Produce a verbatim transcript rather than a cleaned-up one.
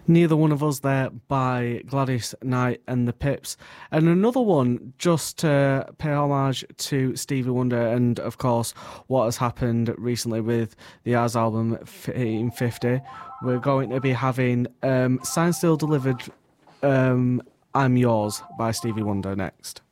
Neither One of Us There by Gladys Knight and the Pips. And another one just to pay homage to Stevie Wonder and, of course, what has happened recently with the Ours album eighteen fifty. We're going to be having um, Signed, Still Delivered, um, I'm Yours by Stevie Wonder next.